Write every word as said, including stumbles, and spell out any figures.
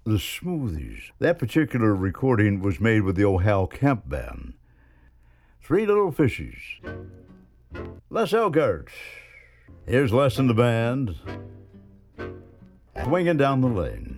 The Smoothies. That particular recording was made with the old Hal Kemp Band. Three Little Fishes. Les Elgart. Here's Les and the band. Swinging down the lane.